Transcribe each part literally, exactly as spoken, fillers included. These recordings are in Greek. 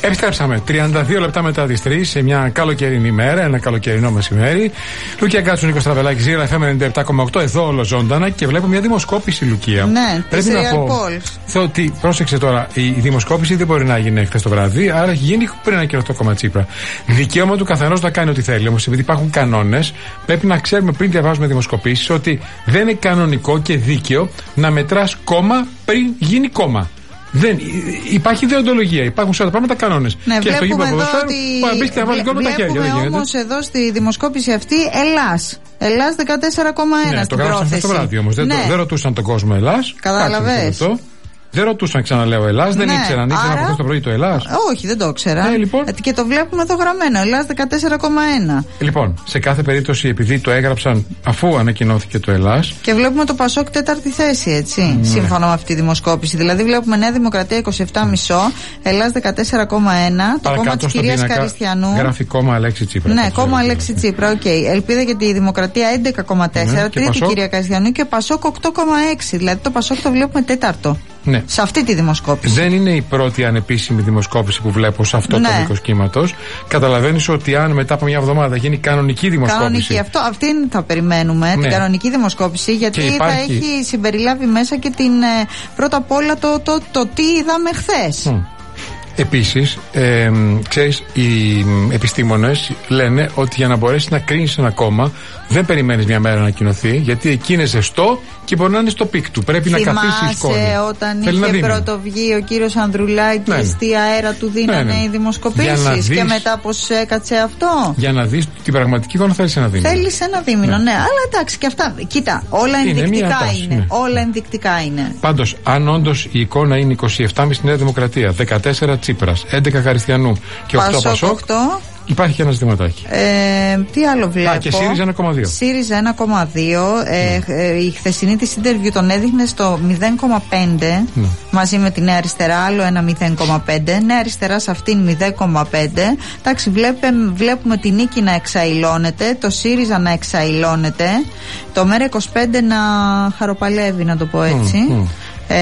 Επιστρέψαμε τριάντα δύο λεπτά μετά τις τρεις σε μια καλοκαιρινή μέρα, ένα καλοκαιρινό μεσημέρι. Λουκία Γκάτσου, Νίκος Τραβελάκης, Ζήρα εφ εμ ενενήντα επτά κόμμα οκτώ, εδώ όλο ζωντανά και βλέπω μια δημοσκόπηση, Λουκία. Ναι, πρέπει να πω. Θέλω ότι, πρόσεξε τώρα, η δημοσκόπηση δεν μπορεί να γίνει χθες το βράδυ, άρα έχει γίνει πριν ανακοινωθεί το κόμμα Τσίπρα. Δικαίωμα του καθενός να κάνει ό,τι θέλει. Όμως, επειδή υπάρχουν κανόνες, πρέπει να ξέρουμε πριν διαβάζουμε δημοσκοπήσεις ότι δεν είναι κανονικό και δίκαιο να μετράς κόμμα πριν γίνει κόμμα. Δεν, υπάρχει ιδεοντολογία, υπάρχουν σε όλα τα πράγματα κανόνες. Ναι, και στο γήπεδο ποδοσφαίρου μπει και να βάλει γκολ με τα χέρια. Βλέπουμε όμως εδώ στη δημοσκόπηση αυτή Ελλάς. Ελλάς δεκατέσσερα κόμμα ένα. Ναι, το γράψαν αυτό το βράδυ όμως. Ναι. Δεν, δεν ρωτούσαν τον κόσμο Ελλάς. Κατάλαβες. Δεν ρωτούσαν, ξαναλέω, Ελλάς, δεν ναι, ήξεραν, ήξεραν άρα... από το πρωί το Ελλάς. Όχι, δεν το ήξερα. Ε, λοιπόν. Και το βλέπουμε εδώ γραμμένο, Ελλάς δεκατέσσερα κόμμα ένα. Λοιπόν, σε κάθε περίπτωση, επειδή το έγραψαν αφού ανακοινώθηκε το Ελλάς. Και βλέπουμε το Πασόκ τέταρτη θέση, έτσι, ναι. σύμφωνα με αυτή τη δημοσκόπηση. Δηλαδή, βλέπουμε Νέα Δημοκρατία είκοσι επτά κόμμα πέντε, Ελλάς δεκατέσσερα κόμμα ένα, το κόμμα της κυρίας Χαριστιανού. Γράφει κόμμα Αλέξη Τσίπρα. Ναι, κόμμα Αλέξη Τσίπρα, οκ. Okay. Ελπίδα για τη Δημοκρατία έντεκα κόμμα τέσσερα, ναι, τρίτη κυρία Χαριστιανού και Πασόκ οκτώ κόμμα έξι. Δηλαδή, το Πασόκ το βλέπουμε τέταρτο. Ναι. Σε αυτή τη δημοσκόπηση. Δεν είναι η πρώτη ανεπίσημη δημοσκόπηση που βλέπω σε αυτό ναι. το μήκος κύματος. Καταλαβαίνεις ότι αν μετά από μια εβδομάδα γίνει κανονική δημοσκόπηση. Κανονική, αυτό, αυτήν θα περιμένουμε, ναι. την κανονική δημοσκόπηση, γιατί υπάρχει... θα έχει συμπεριλάβει μέσα και την πρώτα απ' όλα το, το, το, το τι είδαμε χθες. Mm. Επίσης, ε, ξέρεις, οι επιστήμονες λένε ότι για να μπορέσει να κρίνεις ένα κόμμα δεν περιμένεις μια μέρα να ανακοινωθεί, γιατί εκεί είναι ζεστό και μπορεί να είναι στο πικ του. Πρέπει θυμάσαι να καθίσει η σκόνη. Θυμάσαι όταν Θέλει είχε πρωτοβγεί ο κύριος Ανδρουλάκης, ναι, τι αέρα του δίνανε ναι, ναι. οι δημοσκοπήσεις δεις... και μετά πως έκατσε αυτό. Για να δεις την πραγματική εικόνα θέλεις ένα δίμηνο. Θέλεις ένα δίμηνο, ναι. ναι. Αλλά εντάξει και αυτά. Κοίτα, όλα είναι ενδεικτικά τάση, είναι. Ναι. Όλα ενδεικτικά είναι. Πάντως, αν όντως η εικόνα είναι είκοσι επτά κόμμα πέντε Νέα Δημοκρατία, δεκατέσσερα Τσίπρας, έντεκα Χαριστιανού και οκτώ Πασόκ. Υπάρχει και ένα ζητηματάκι. Ε, τι άλλο βλέπω. Α, και ΣΥΡΙΖΑ ένα κόμμα δύο. ΣΥΡΙΖΑ ένα κόμμα δύο. Ε, mm. ε, η χθεσινή της interview τον έδειχνε στο μηδέν κόμμα πέντε mm. μαζί με τη Νέα Αριστερά, άλλο ένα μηδέν κόμμα πέντε. Νέα Αριστερά σε αυτήν μηδέν κόμμα πέντε. Εντάξει, βλέπουμε, βλέπουμε τη Νίκη να εξαϊλώνεται, το ΣΥΡΙΖΑ να εξαϊλώνεται, το ΜΕΡΑ είκοσι πέντε να χαροπαλεύει, να το πω έτσι. Mm. Mm.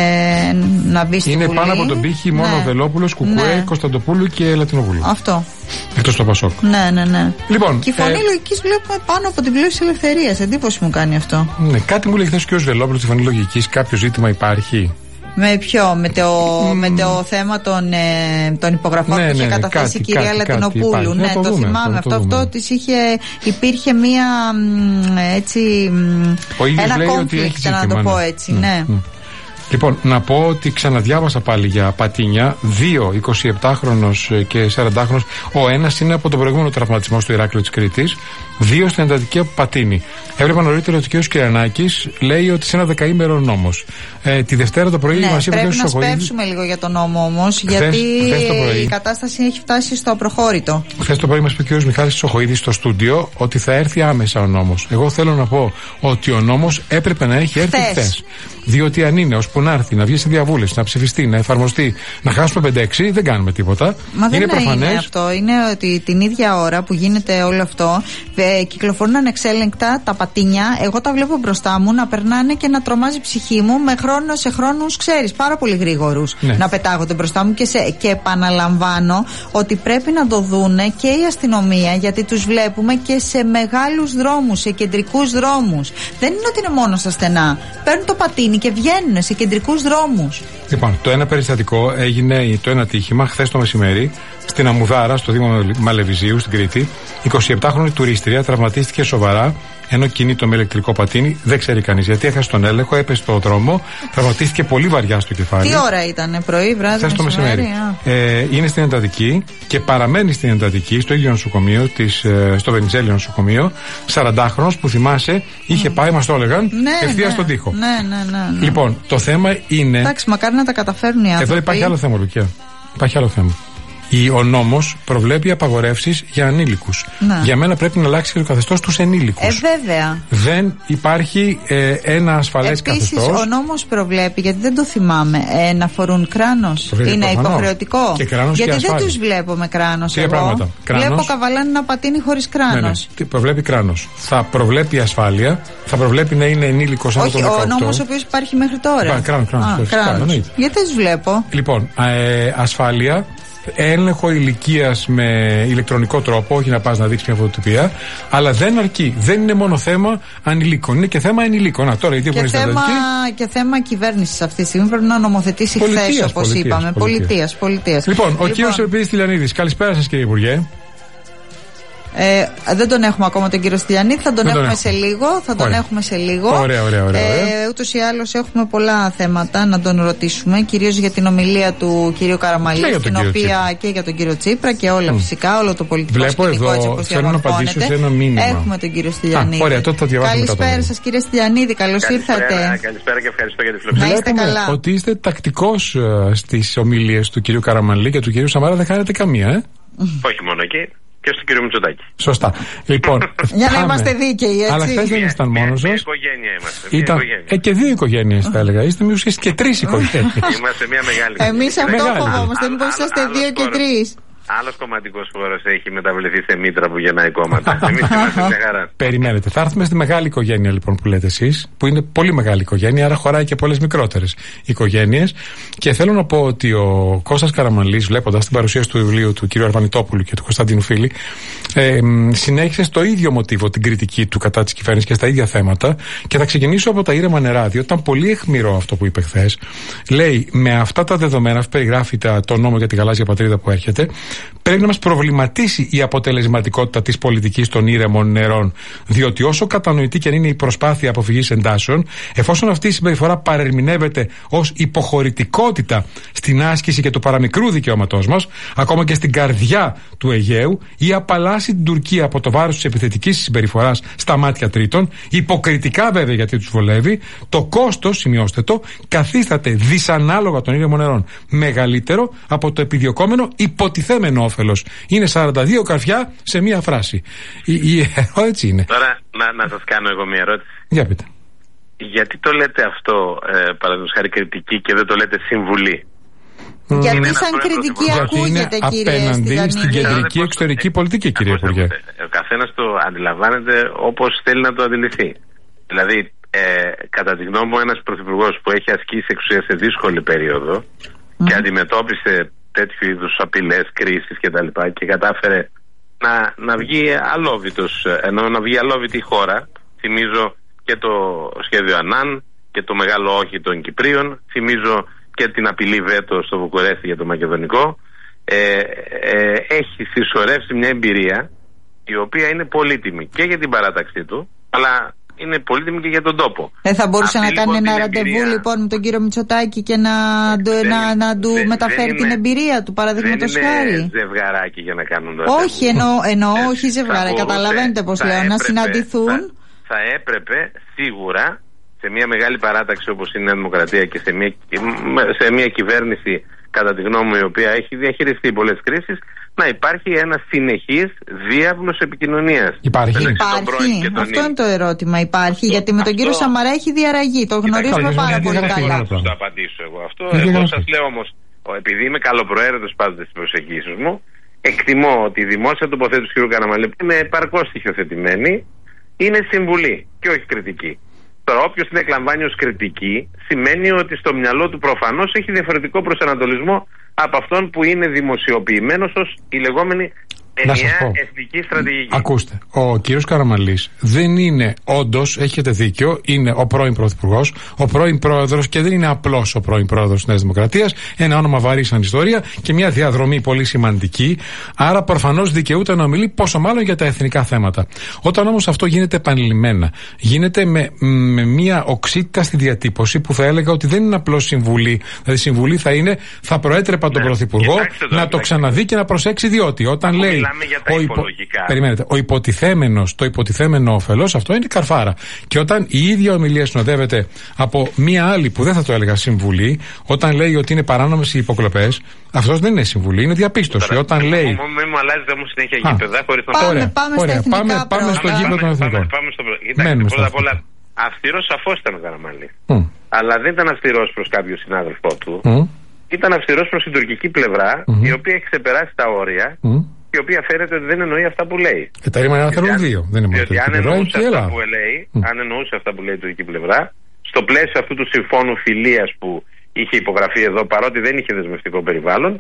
Ε, να μπει στην είναι Βουλή. Πάνω από τον πύχη μόνο ναι. Βελόπουλος, Κουκουέ, ναι. Κωνσταντοπούλου και Λατινοπούλου. Αυτό. Εκτός το Πασόκ. Ναι, ναι, ναι. Λοιπόν, και η φωνή ε... λογικής βλέπουμε πάνω από την πλήρωση της ελευθερίας. Εντύπωση μου κάνει αυτό. Ναι, κάτι μου λέει χθες και ο Βελόπουλος στη φωνή λογικής. Κάποιο ζήτημα υπάρχει. Με ποιο, με το, mm. με το θέμα των, ε, των υπογραφών ναι, που είχε ναι, καταθέσει κάτι, η κυρία κάτι, Λατινοπούλου. Κάτι ναι, το, το δούμε, θυμάμαι. Το, αυτό, το αυτό της είχε, υπήρχε μία έτσι, ένα κόμφλικτ, να το πω έτσι, mm. ναι. Mm. Λοιπόν, να πω ότι ξαναδιάβασα πάλι για πατίνια. Δύο εικοσιεπτάχρονος και σαραντάχρονος. Ο ένας είναι από τον προηγούμενο τραυματισμό στο Ηράκλειο της Κρήτης. Δύο στην εντατική από πατίνι. Έβλεπα νωρίτερα ότι ο κ. Κυριανάκης λέει ότι σε ένα δεκαήμερο νόμος. Ε, τη Δευτέρα το πρωί ναι, μας είπε ο κ. Σοχοίδης. Πρέπει να σπεύσουμε λίγο για τον νόμο όμως, γιατί χθες η κατάσταση έχει φτάσει στο απροχώρητο. Χθες το πρωί μας είπε ο κ. Μιχάλης Σοχοίδης στο στούντιο ότι θα έρθει άμεσα ο νόμος. Εγώ θέλω να πω ότι ο νόμος έπρεπε να έχει έρθει χθες. Διότι αν είναι ώσπου να έρθει, να βγει σε διαβούλευση, να ψηφιστεί, να εφαρμοστεί, να χάσουμε πέντε έξι, δεν κάνουμε τίποτα. Μα είναι δεν προφανές. Είναι αυτό. Είναι ότι την ίδια ώρα που γίνεται όλο αυτό, ε, κυκλοφορούν ανεξέλεγκτα τα πατίνια. Εγώ τα βλέπω μπροστά μου να περνάνε και να τρομάζει η ψυχή μου με χρόνο σε χρόνους, ξέρεις, πάρα πολύ γρήγορους. Ναι. Να πετάγονται μπροστά μου και, σε, και επαναλαμβάνω ότι πρέπει να το δούνε και η αστυνομία, γιατί τους βλέπουμε και σε μεγάλους δρόμους, σε κεντρικούς δρόμους. Δεν είναι ότι είναι μόνο στα στενά. Παίρνουν το πατίνι και βγαίνουν σε κεντρικούς δρόμους. Λοιπόν, το ένα περιστατικό έγινε, το ένα τύχημα χθες το μεσημέρι στην Αμμουδάρα, στο Δήμο Μαλεβιζίου, στην Κρήτη. εικοσιεπτάχρονη τουρίστρια τραυματίστηκε σοβαρά ενώ κινείται με ηλεκτρικό πατίνι. Δεν ξέρει κανείς γιατί, έχασε τον έλεγχο, έπεσε στο δρόμο, τραυματίστηκε πολύ βαριά στο κεφάλι. Τι ώρα ήταν, πρωί, βράδυ, χθες το μεσημέρι. Ε, είναι στην εντατική και παραμένει στην εντατική στο ίδιο νοσοκομείο, της, ε, στο Βενιζέλιο νοσοκομείο. σαραντάχρονος που θυμάσαι είχε mm. πάει, μας το έλεγαν, ναι, ευθεία ναι, στον τοίχο. Ναι, ναι, ναι, ναι. Λοιπόν, το θέμα είναι. Εντάξει, μακάρι να τα καταφέρουν οι άνθρωποι. Εδώ υπάρχει άλλο θέμα, Λουκία. Υπάρχει άλλο θέμα. Ο νόμος προβλέπει απαγορεύσεις για ανήλικους. Να. Για μένα πρέπει να αλλάξει και το καθεστώς στους ενήλικους. Ε, βέβαια. Δεν υπάρχει ε, ένα ασφαλές καθεστώς. Επίσης, ο νόμος προβλέπει, γιατί δεν το θυμάμαι, ε, να φορούν κράνος. Είναι προφανώς υποχρεωτικό. Και κράνος γιατί και δεν τους βλέπω με κράνος. Τρία πράγματα. Κράνος. Βλέπω καβαλάνι να πατίνει χωρίς κράνος. Ναι, ναι. Προβλέπει κράνος. Θα προβλέπει ασφάλεια. Θα προβλέπει να είναι ενήλικος άνω των δεκαοκτώ. Ο νόμος ο οποίος υπάρχει μέχρι τώρα. Κράνος, κράνος. Γιατί δεν τους βλέπω. Λοιπόν, ε, ασφάλεια. έλεγχο ηλικίας με ηλεκτρονικό τρόπο, όχι να πας να δείξεις μια φωτοτυπία, αλλά δεν αρκεί. Δεν είναι μόνο θέμα ανηλίκων, είναι και θέμα ενηλίκων. Α, τώρα, και, θέμα, και θέμα κυβέρνησης αυτή τη στιγμή πρέπει να νομοθετήσει χθες, όπως είπαμε. Πολιτείας, πολιτείας. Λοιπόν, λοιπόν, ο κύριος Ευρυπίδης Στυλιανίδης, καλησπέρα σας κύριε Υπουργέ. Ε, δεν τον έχουμε ακόμα τον κύριο Στυλιανίδη, θα τον δεν έχουμε τον σε λίγο. Θα τον ωραία. έχουμε σε λίγο. Ωραία, ωραία, ωραία. Ε, ούτως ή άλλως έχουμε πολλά θέματα να τον ρωτήσουμε, κυρίως για την ομιλία του κυρίου Καραμανλή, στην οποία Τσίπρα. Και για τον κύριο Τσίπρα και όλα mm. φυσικά, όλο το πολιτικό Βλέπω σκηνικό εδώ, έτσι θέλω να απαντήσω σε ένα μήνυμα. Έχουμε τον κύριο Στυλιανίδη. Α, ωραία, τότε θα διαβάσουμε καλησπέρα σας κύριε Στυλιανίδη, καλώς ήρθατε. Καλησπέρα και ευχαριστώ για τη φιλοξενία. Να είστε καλά. Ότι είστε τακτικός στις ομιλίες του κυρίου Καραμανλή και του κυρίου Σαμαρά, δεν χάνετε καμία, ε. Όχι μόνο εκεί. Και στον κύριο Μητσοτάκη. Σωστά. Λοιπόν, για να είμαστε δίκαιοι, έτσι. Αλλά χθες δεν ήσταν μόνος σας. Μια οικογένεια είμαστε. Ήταν... Ε, και δύο οικογένειες θα έλεγα. Είστε μη και τρεις οικογένειες. Είμαστε μια μεγάλη οικογένεια. Εμείς αυτό φοβόμαστε. Μήπως είσαστε δύο και τρεις. Άλλος κομματικός χώρος έχει μεταβληθεί σε μήτρα που γεννάει κόμματα. Εμείς είμαστε μια χαρά. Περιμένετε. Θα έρθουμε στη μεγάλη οικογένεια λοιπόν που λέτε εσείς, που είναι πολύ μεγάλη οικογένεια, άρα χωράει και πολλές μικρότερες οικογένειες. Και θέλω να πω ότι ο Κώστας Καραμανλής, βλέποντας την παρουσίαση του βιβλίου του κ. Αρβανιτόπουλου και του Κωνσταντίνου Φίλη, ε, συνέχισε στο ίδιο μοτίβο την κριτική του κατά της κυβέρνησης και στα ίδια θέματα. Και θα ξεκινήσω από τα ήρεμα νερά, διότι ήταν πολύ αιχμηρό αυτό που είπε χθες. Λέει, με αυτά τα δεδομένα, που περιγράφει το νόμο για τη γαλάζια πατρίδα που έρχεται, πρέπει να μας προβληματίσει η αποτελεσματικότητα της πολιτικής των ήρεμων νερών. Διότι όσο κατανοητή και αν είναι η προσπάθεια αποφυγής εντάσεων, εφόσον αυτή η συμπεριφορά παρερμηνεύεται ως υποχωρητικότητα στην άσκηση και του παραμικρού δικαιώματός μας, ακόμα και στην καρδιά του Αιγαίου, ή απαλλάσσει την Τουρκία από το βάρος της επιθετικής συμπεριφοράς στα μάτια τρίτων, υποκριτικά βέβαια γιατί τους βολεύει, το κόστος, σημειώστε το, καθίσταται δυσανάλογα των ήρεμων νερών μεγαλύτερο από το επιδιωκόμενο υποτιθέμενο όφελος. Είναι σαράντα δύο καρφιά σε μία φράση. Η, η, έτσι είναι. Τώρα να, να σας κάνω εγώ μία ερώτηση. Για πείτε. Γιατί το λέτε αυτό, ε, παραδείγματος χάρη κριτική, και δεν το λέτε συμβουλή? Γιατί είναι σαν κριτική ακούγεται, κύριε απέναντι Στυλιανίδη. στην κεντρική εξωτερική πολιτική, κύριε Υπουργέ. Ο καθένας το αντιλαμβάνεται όπως θέλει να το αντιληφθεί. Δηλαδή, ε, κατά τη γνώμη μου, ένας πρωθυπουργός που έχει ασκήσει εξουσία σε δύσκολη περίοδο mm. και αντιμετώπισε τέτοιου είδους απειλές, κρίσεις κτλ. Και, και κατάφερε να, να βγει αλόβητος, ενώ να βγει αλόβητη η χώρα. Θυμίζω και το σχέδιο Ανάν και το μεγάλο όχι των Κυπρίων. Θυμίζω και την απειλή βέτο στο Βουκουρέστι για το μακεδονικό. Ε, ε, έχει συσσωρεύσει μια εμπειρία η οποία είναι πολύτιμη και για την παράταξή του, αλλά είναι πολύτιμη και για τον τόπο. Ε, θα μπορούσε αυτή, να κάνει λοιπόν, ένα ραντεβού εμπειρία, λοιπόν με τον κύριο Μητσοτάκη και να, δεν, να, να του δεν, μεταφέρει δεν την είναι, εμπειρία του, παραδείγματος χάρη. Δεν είναι ζευγαράκι για να κάνουν το όχι, εννοώ, εννοώ ε, όχι ζευγαράκι. Καταλαβαίνετε πώς λέω, έπρεπε, να συναντηθούν. Θα, θα έπρεπε σίγουρα σε μια μεγάλη παράταξη όπως είναι η Νέα Δημοκρατία και σε μια, σε μια κυβέρνηση, κατά τη γνώμη μου, η οποία έχει διαχειριστεί πολλές κρίσεις, να υπάρχει ένα συνεχής διάβλος επικοινωνίας. Υπάρχει. Υπάρχει. Αυτό είναι το ερώτημα. Υπάρχει. Γιατί με τον κύριο Σαμαρά έχει διαραγεί. Το γνωρίζουμε πάρα πολύ καλά. Θα το απαντήσω εγώ αυτό. Εγώ σας λέω όμως, επειδή είμαι καλοπροαίρετος πάντοτε στις προσεγγίσεις μου, εκτιμώ ότι η δημόσια τοποθέτηση του κ. Καραμανλή, που είναι επαρκώς στοιχειοθετημένη, είναι συμβουλή και όχι κριτική. Τώρα, όποιος την εκλαμβάνει ως κριτική, σημαίνει ότι στο μυαλό του προφανώς έχει διαφορετικό προσανατολισμό από αυτόν που είναι δημοσιοποιημένος ως η λεγόμενη ενιαία εθνική στρατηγική. Ακούστε, ο κύριος Καραμανλής δεν είναι, όντως, έχετε δίκιο, είναι ο πρώην πρωθυπουργός, ο πρώην πρόεδρος, και δεν είναι απλώς ο πρώην πρόεδρος της Νέας Δημοκρατίας, ένα όνομα βαρύ σαν ιστορία και μια διαδρομή πολύ σημαντική. Άρα προφανώς δικαιούται να ομιλεί, πόσο μάλλον για τα εθνικά θέματα. Όταν όμως αυτό γίνεται επανειλημμένα, γίνεται με, με μια οξύτητα στη διατύπωση που θα έλεγα ότι δεν είναι απλώς συμβουλή. Δηλαδή, συμβουλή θα είναι, θα προέτρεπα τον ναι, πρωθυπουργό να το ξαναδεί και να προσέξει, διότι όταν λέει. Ο, υπο... Περιμένετε, ο υποτιθέμενος, το υποτιθέμενο όφελος, αυτό είναι καρφάρα. Και όταν η ίδια ομιλία συνοδεύεται από μία άλλη που δεν θα το έλεγα συμβουλή, όταν λέει ότι είναι παράνομες οι υποκλοπές, αυτός δεν είναι συμβουλή, είναι διαπίστωση. Τώρα, όταν λέει. Μην μου αλλάζετε όμως συνέχεια γήπεδα χωρίς να πάμε, ωραία, πάμε, ωραία, πάμε, πάμε στο γήπεδο των εθνικών. Πάμε στο Κοιτάξτε, πρώτα απ' όλα, αυστηρός σαφώς ήταν ο Καραμανλής. Mm. Αλλά δεν ήταν αυστηρός προς κάποιο συνάδελφό του. Mm. Ήταν αυστηρός προς την τουρκική πλευρά, mm-hmm. η οποία έχει ξεπεράσει τα όρια. Mm. Η οποία φαίνεται ότι δεν εννοεί αυτά που λέει. Και τα ρήμα θέλουν δύο. Δεν είναι διότι αν εννοούσε, αυτά που λέει, mm. αν εννοούσε αυτά που λέει η τουρκική πλευρά, στο πλαίσιο αυτού του συμφώνου φιλίας που είχε υπογραφεί εδώ, παρότι δεν είχε δεσμευτικό περιβάλλον,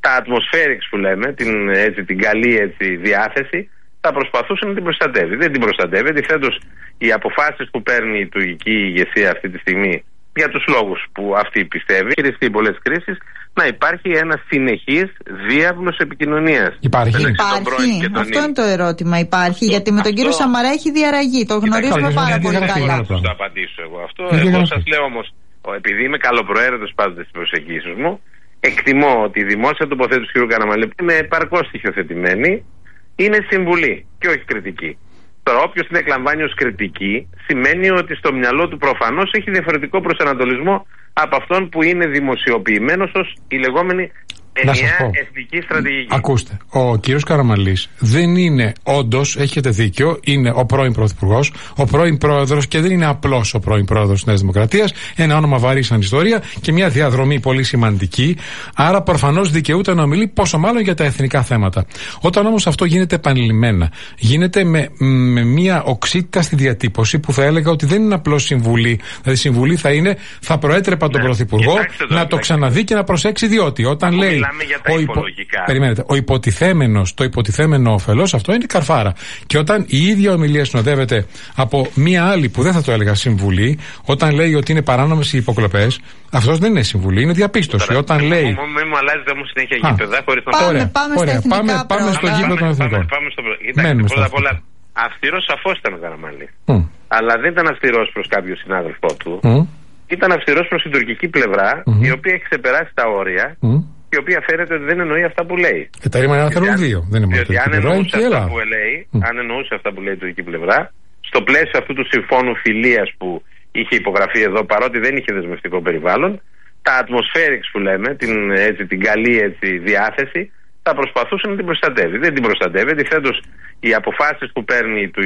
τα atmospherics που λέμε, την, έτσι, την καλή έτσι, διάθεση, θα προσπαθούσε να την προστατεύει. Δεν την προστατεύει. Αντιθέτως, οι αποφάσεις που παίρνει η τουρκική ηγεσία αυτή τη στιγμή, για τους λόγους που αυτή πιστεύει, χειριστεί πολλές κρίσεις, να υπάρχει ένα συνεχής διάβλος επικοινωνίας. Υπάρχει. Υπάρχει. Αυτό είναι το ερώτημα. Υπάρχει. Γιατί με τον κύριο Σαμαρά έχει διαραγεί. Το γνωρίζουμε πάρα πολύ καλά. Δεν θα το απαντήσω εγώ αυτό. Εγώ σας λέω όμως, επειδή είμαι καλοπροαίρετος πάντοτε στις προσεγγίσεις μου, εκτιμώ ότι η δημόσια τοποθέτηση του κ. Καραμανλή είναι επαρκώς στοιχειοθετημένη, είναι συμβουλή και όχι κριτική. Τώρα, όποιος την εκλαμβάνει ως κριτική, σημαίνει ότι στο μυαλό του προφανώς έχει διαφορετικό προσανατολισμό από αυτόν που είναι δημοσιοποιημένος ως η λεγόμενη ενιαία εθνική στρατηγική. Ακούστε, ο κύριος Καραμανλής δεν είναι, όντως, έχετε δίκιο, είναι ο πρώην πρωθυπουργός, ο πρώην πρόεδρος και δεν είναι απλώς ο πρώην πρόεδρος της Νέας Δημοκρατίας. Ένα όνομα βαρύ σαν ιστορία και μια διαδρομή πολύ σημαντική. Άρα προφανώς δικαιούται να ομιλεί, πόσο μάλλον για τα εθνικά θέματα. Όταν όμως αυτό γίνεται επανειλημμένα, γίνεται με, με μια οξύτητα στη διατύπωση που θα έλεγα ότι δεν είναι απλώς συμβουλή. Δηλαδή, συμβουλή θα είναι, θα προέτρεπα τον ναι, πρωθυπουργό το, να το ξαναδεί και να προσέξει, διότι όταν λέει. Για τα ο, υπο... Περιμένετε, ο υποτιθέμενος, το υποτιθέμενο όφελος, αυτό είναι καρφάρα. Και όταν η ίδια ομιλία συνοδεύεται από μία άλλη που δεν θα το έλεγα συμβουλή, όταν λέει ότι είναι παράνομες οι υποκλοπές, αυτός δεν είναι συμβουλή, είναι διαπίστωση. Τώρα, όταν μη, λέει. Μην μου αλλάζετε όμως συνέχεια γήπεδα χωρίς να πάμε. Πάμε, ωραία, στα πάμε, πάμε στο γήπεδο των εθνικών. Πάμε στο Κοιτάξτε, πρώτα απ' όλα, αυστηρός σαφώς ήταν ο Καραμανλής. Mm. Αλλά δεν ήταν αυστηρός προς κάποιο συνάδελφό του. Mm. Ήταν αυστηρός προς την τουρκική πλευρά, mm-hmm. η οποία έχει ξεπεράσει τα όρια. Mm. Η οποία φαίνεται ότι δεν εννοεί αυτά που λέει. Και τα ρήματα θέλουν δύο. Δεν είναι διότι αν εννοούσε, αυτά που λέει, mm. αν εννοούσε αυτά που λέει η τουρκική πλευρά, στο πλαίσιο αυτού του συμφώνου φιλίας που είχε υπογραφεί εδώ, παρότι δεν είχε δεσμευτικό περιβάλλον, τα atmospherics που λέμε, την, έτσι, την καλή έτσι, διάθεση, θα προσπαθούσε να την προστατεύει. Δεν την προστατεύει. Αντιθέτως, οι αποφάσεις που παίρνει η